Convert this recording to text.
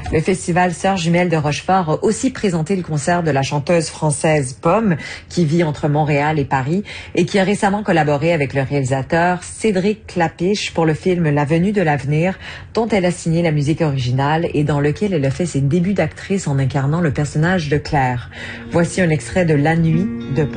Le festival Sœurs Jumelles de Rochefort a aussi présenté le concert de la chanteuse française Pomme, qui vit entre Montréal et Paris et qui a récemment collaboré avec le réalisateur Cédric Klapisch pour le film La Venue de l'avenir, dont elle a signé la musique originale et dans lequel elle a fait ses débuts d'actrice en incarnant le personnage de Claire. Voici un extrait de La Nuit de